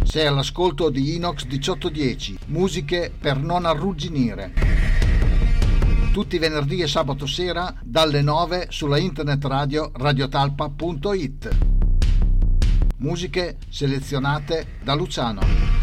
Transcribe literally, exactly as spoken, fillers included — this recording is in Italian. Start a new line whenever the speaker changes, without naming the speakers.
Sei all'ascolto di Inox diciotto dieci, musiche per non arrugginire. Tutti i venerdì e sabato sera dalle nove sulla internet radio radiotalpa punto it. Musiche selezionate da Luciano.